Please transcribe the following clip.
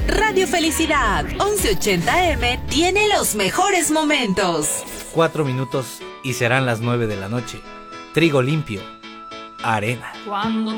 Radio Felicidad 1180M tiene los mejores momentos. 4 minutos y serán las 9 de la noche. Trigo limpio, arena. Cuando